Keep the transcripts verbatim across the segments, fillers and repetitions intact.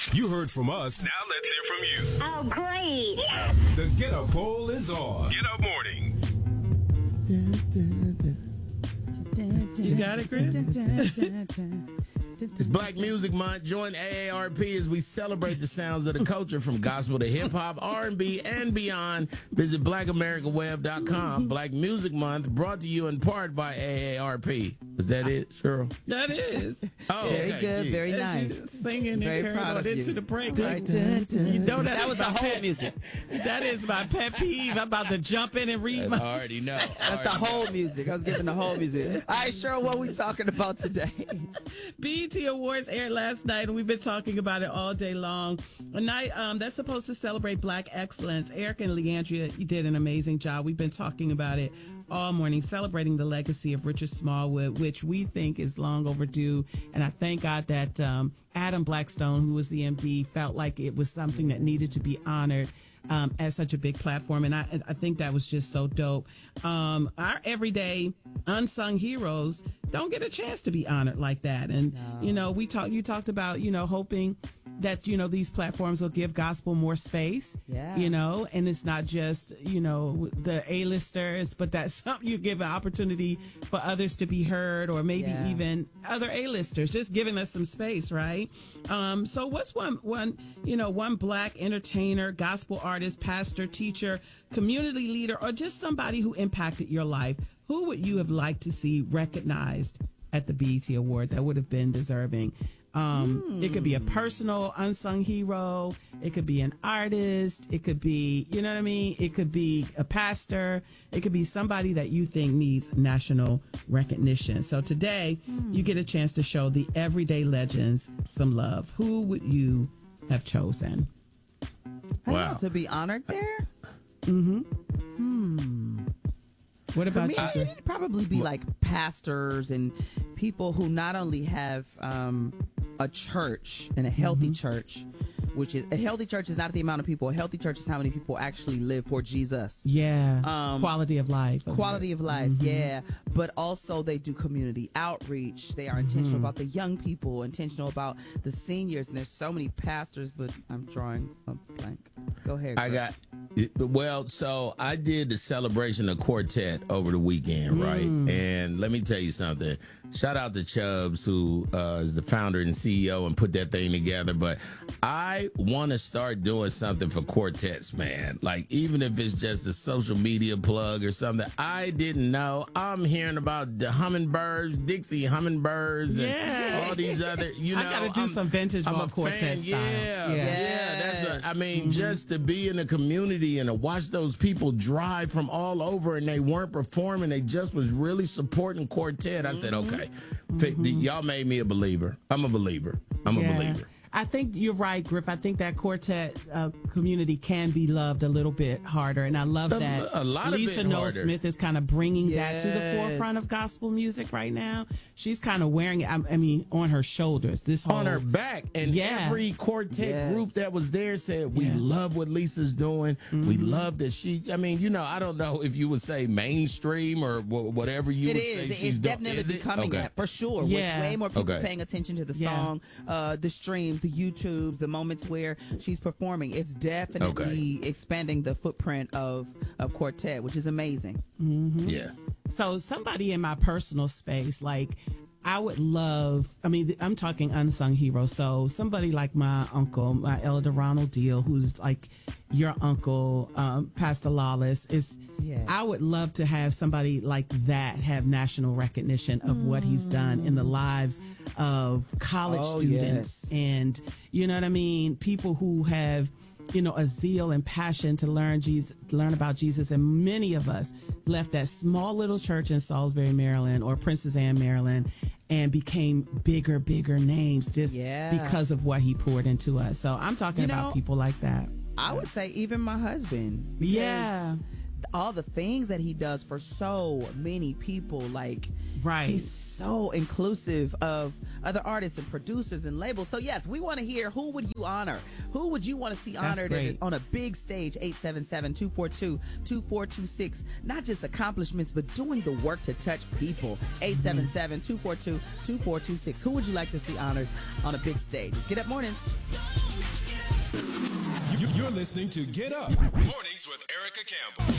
You heard from us. Now let's hear from you. Oh, great. The Get Up poll is on. Get Up Morning. You got it, Chris? It's Black Music Month. Join A A R P as we celebrate the sounds of the culture from gospel to hip-hop, R and B, and beyond. Visit black america web dot com. Black Music Month brought to you in part by A A R P. Is that it, Cheryl? That is. Oh, Very okay, good, geez. very As nice. you singing Very and proud carrying of on you. into the break. Dun, Like, dun, dun, you know dun. that's That was the my whole pet- music. That is my pet peeve. I'm about to jump in and read my. I already know. That's the whole music. I was giving the whole music. All right, Cheryl, what are we talking about today? B E T Awards aired last night, and we've been talking about it all day long. A night um, that's supposed to celebrate Black excellence. Eric and Leandria, you did an amazing job. We've been talking about it all morning, celebrating the legacy of Richard Smallwood, which we think is long overdue. And I thank God that um, Adam Blackstone, who was the M D, felt like it was something that needed to be honored um, as such a big platform. And I, I think that was just so dope. Um, our everyday unsung heroes don't get a chance to be honored like that. And, no. you know, we talked, you talked about, you know, hoping that, you know, these platforms will give gospel more space, yeah. you know, and it's not just, you know, the A-listers, but that's something you give an opportunity for others to be heard, or maybe yeah. even other A-listers, just giving us some space, right? Um, so what's one, one, you know, one Black entertainer, gospel artist, pastor, teacher, community leader, or just somebody who impacted your life? Who would you have liked to see recognized at the B E T Award that would have been deserving? Um, mm. It could be a personal unsung hero. It could be an artist. It could be, you know what I mean? It could be a pastor. It could be somebody that you think needs national recognition. So today, mm. you get a chance to show the everyday legends some love. Who would you have chosen? Wow. To be honored there? Mm-hmm. Hmm. What about For me, you? it'd probably be like pastors and people who not only have um, a church and a healthy mm-hmm. church, which is a healthy church is not the amount of people. A healthy church is how many people actually live for Jesus. Yeah. Um, quality of life. Quality of life, mm-hmm. yeah. But also they do community outreach. They are intentional mm-hmm. about the young people, intentional about the seniors. And there's so many pastors, but I'm drawing a blank. Go ahead. Chris. I got, well, so I did the celebration of Quartet over the weekend, right? Mm. And let me tell you something. Shout out to Chubbs, who uh, is the founder and C E O and put that thing together. But I want to start doing something for quartets, man. Like, even if it's just a social media plug or something. I didn't know. I'm hearing about the Hummingbirds, Dixie Hummingbirds, yeah. and all these other, you know. I got to do I'm, some vintage I'm ball a quartet fan. style. Yeah, yeah. yeah. That's a, I mean, mm-hmm. just to be in the community and to watch those people drive from all over, and they weren't performing. They just was really supporting Quartet. I said, okay, mm-hmm. y'all made me a believer. I'm a believer. I'm yeah. a believer. I think you're right, Griff. I think that quartet uh, community can be loved a little bit harder, and I love a, that a lot Lisa of bit Noel harder. Smith is kind of bringing yes. that to the forefront of gospel music right now. She's kind of wearing it, I, I mean, on her shoulders. This whole, on her back, and yeah. every quartet yes. group that was there said, we yeah. love what Lisa's doing. Mm-hmm. We love that she, I mean, you know, I don't know if you would say mainstream or wh- whatever you it would is. say It's she's definitely doing. Is it? becoming Okay. that, for sure. Yeah. With way more people Okay. paying attention to the Yeah. song, uh, the streams, the YouTubes, the moments where she's performing. It's definitely Okay. expanding the footprint of, of Quartet, which is amazing. Mm-hmm. Yeah. So somebody in my personal space, like, I would love, I mean, I'm talking unsung hero. So somebody like my uncle, my elder Ronald Deal, who's like your uncle, um, Pastor Lawless, is, Yes. I would love to have somebody like that have national recognition of mm. what he's done in the lives of college oh, students. Yes. And, you know what I mean? People who have, you know, a zeal and passion to learn Jesus, learn about Jesus. And many of us left that small little church in Salisbury, Maryland, or Princess Anne, Maryland, and became bigger, bigger names just yeah. because of what he poured into us. So I'm talking you about know, people like that. I would say even my husband. Yeah. All the things that he does for so many people, like, right. he's so inclusive of other artists and producers and labels. So yes, we want to hear, who would you honor? Who would you want to see honored in, on a big stage? eight seven seven, two four two, two four two six. Not just accomplishments, but doing the work to touch people. eight seven seven, two four two, two four two six. Who would you like to see honored on a big stage? Let's Get Up Morning. You- You're listening to Get Up Mornings with Erica Campbell.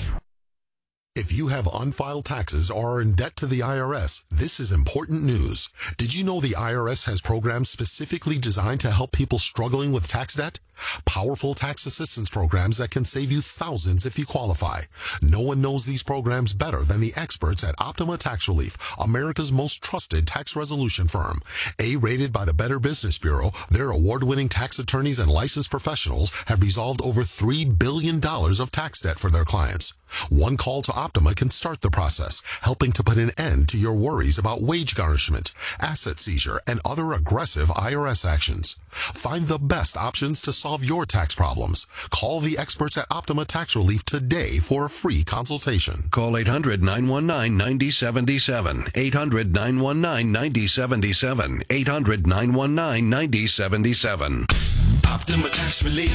If you have unfiled taxes or are in debt to the I R S, this is important news. Did you know the I R S has programs specifically designed to help people struggling with tax debt? Powerful tax assistance programs that can save you thousands if you qualify. No one knows these programs better than the experts at Optima Tax Relief, America's most trusted tax resolution firm. A-rated by the Better Business Bureau, their award-winning tax attorneys and licensed professionals have resolved over three billion dollars of tax debt for their clients. One call to Optima can start the process, helping to put an end to your worries about wage garnishment, asset seizure, and other aggressive I R S actions. Find the best options to solve your tax problems. Call the experts at Optima Tax Relief today for a free consultation. Call eight hundred, nine one nine, nine zero seven seven. eight hundred, nine one nine, nine zero seven seven. eight hundred, nine one nine, nine zero seven seven. Optima Tax Relief.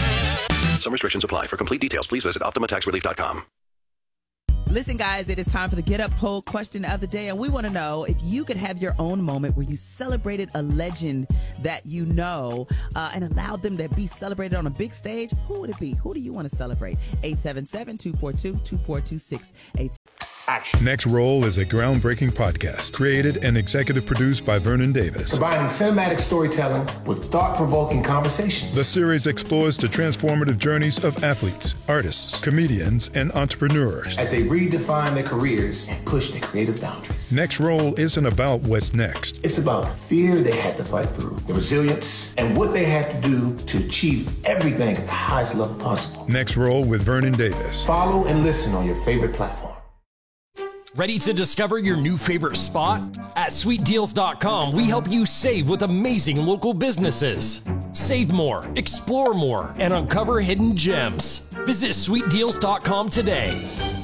Some restrictions apply. For complete details, please visit optima tax relief dot com. Listen, guys, it is time for the Get Up Poll question of the day, and we want to know if you could have your own moment where you celebrated a legend that you know uh, and allowed them to be celebrated on a big stage. Who would it be? Who do you want to celebrate? eight seven seven, two four two, two four two six. Next Roll is a groundbreaking podcast created and executive produced by Vernon Davis. Combining cinematic storytelling with thought-provoking conversations. The series explores the transformative journeys of athletes, artists, comedians, and entrepreneurs as they redefine their careers and push their creative boundaries. Next Roll isn't about what's next. It's about the fear they had to fight through, the resilience, and what they had to do to achieve everything at the highest level possible. Next Roll with Vernon Davis. Follow and listen on your favorite platform. Ready to discover your new favorite spot? At sweet deals dot com, we help you save with amazing local businesses. Save more, explore more, and uncover hidden gems. Visit sweet deals dot com today.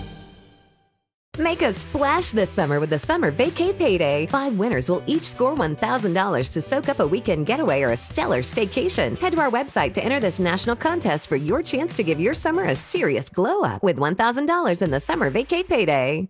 Make a splash this summer with the Summer Vacay Payday. Five winners will each score one thousand dollars to soak up a weekend getaway or a stellar staycation. Head to our website to enter this national contest for your chance to give your summer a serious glow up with one thousand dollars in the Summer Vacay Payday.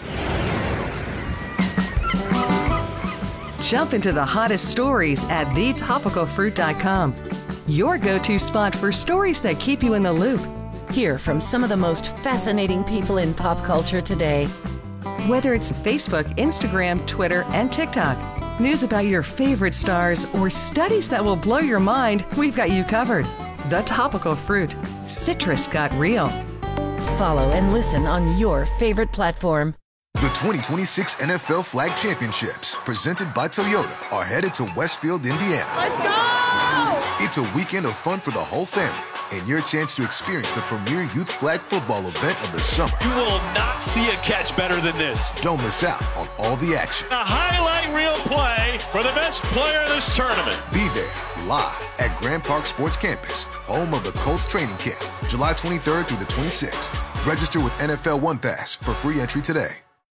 Jump into the hottest stories at the topical fruit dot com. Your go-to spot for stories that keep you in the loop. Hear from some of the most fascinating people in pop culture today. Whether it's Facebook, Instagram, Twitter, and TikTok, news about your favorite stars, or studies that will blow your mind, we've got you covered. The Topical Fruit. Citrus got real. Follow and listen on your favorite platform. The twenty twenty-six N F L Flag Championships, presented by Toyota, are headed to Westfield, Indiana. Let's go! It's a weekend of fun for the whole family and your chance to experience the premier youth flag football event of the summer. You will not see a catch better than this. Don't miss out on all the action. A highlight reel play for the best player of this tournament. Be there live at Grand Park Sports Campus, home of the Colts training camp, July twenty-third through the twenty-sixth. Register with N F L One Pass for free entry today.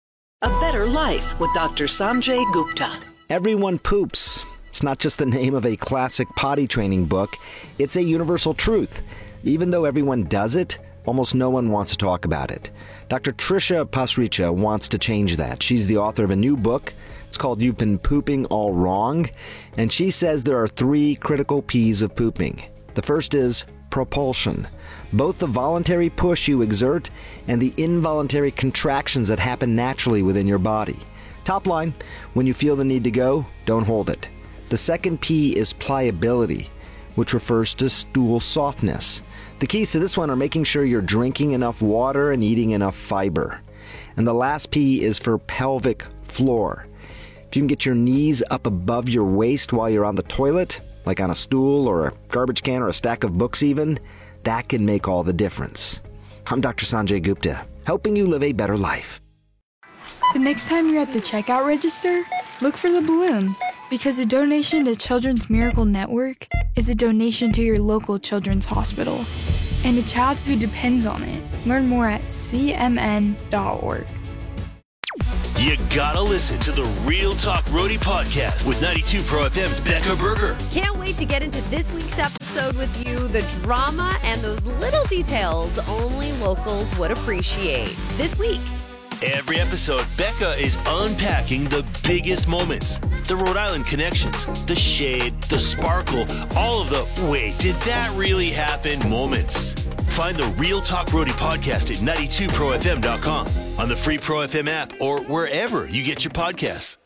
A Better Life with Doctor Sanjay Gupta. Everyone poops. It's not just the name of a classic potty training book. It's a universal truth. Even though everyone does it, almost no one wants to talk about it. Doctor Trisha Pasricha wants to change that. She's the author of a new book. It's called You've Been Pooping All Wrong. And she says there are three critical P's of pooping. The first is propulsion. Both the voluntary push you exert and the involuntary contractions that happen naturally within your body. Top line, when you feel the need to go, don't hold it. The second P is pliability, which refers to stool softness. The keys to this one are making sure you're drinking enough water and eating enough fiber. And the last P is for pelvic floor. If you can get your knees up above your waist while you're on the toilet, like on a stool or a garbage can or a stack of books even, that can make all the difference. I'm Doctor Sanjay Gupta, helping you live a better life. The next time you're at the checkout register, look for the balloon, because a donation to Children's Miracle Network is a donation to your local children's hospital and a child who depends on it. Learn more at c m n dot org. You gotta listen to the Real Talk Roadie podcast with ninety-two Pro F M's Becca Berger. Can't wait to get into this week's episode with you. The drama and those little details only locals would appreciate. This week, Every episode, Becca is unpacking the biggest moments, the Rhode Island connections, the shade, the sparkle, all of the wait, did that really happen moments. Find the Real Talk Brody podcast at ninety-two pro f m dot com, on the free Pro F M app, or wherever you get your podcasts.